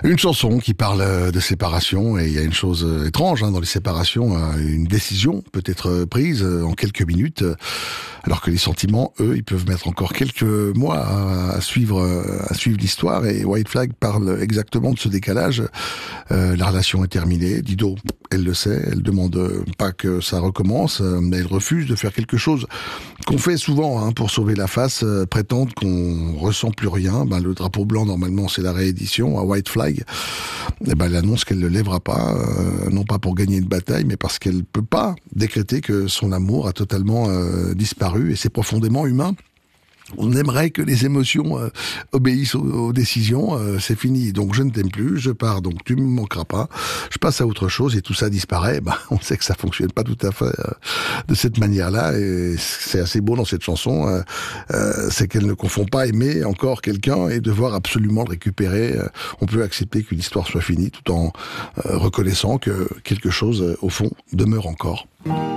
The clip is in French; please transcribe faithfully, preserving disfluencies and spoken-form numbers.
Une chanson qui parle de séparation, et il y a une chose étrange hein, dans les séparations, une décision peut être prise en quelques minutes, alors que les sentiments, eux, ils peuvent mettre encore quelques mois à, à suivre, à suivre l'histoire. Et White Flag parle exactement de ce décalage. Euh, la relation est terminée. Dido, elle le sait, elle demande pas que ça recommence, mais elle refuse de faire quelque chose qu'on fait souvent hein, pour sauver la face, euh, prétendre qu'on ressent plus rien. Ben, le drapeau blanc, normalement, c'est la réédition. À White Flag, eh ben, elle annonce qu'elle ne le lèvera pas, euh, non pas pour gagner une bataille, mais parce qu'elle peut pas décréter que son amour a totalement euh, disparu, et c'est profondément humain. On aimerait que les émotions euh, obéissent aux, aux décisions. Euh, c'est fini, donc je ne t'aime plus, je pars, donc tu me manqueras pas. Je passe à autre chose et tout ça disparaît. Ben, on sait que ça fonctionne pas tout à fait euh, de cette manière-là. Et c'est assez beau dans cette chanson, euh, euh, c'est qu'elle ne confond pas aimer encore quelqu'un et devoir absolument le récupérer. Euh, on peut accepter qu'une histoire soit finie tout en euh, reconnaissant que quelque chose, euh, au fond, demeure encore.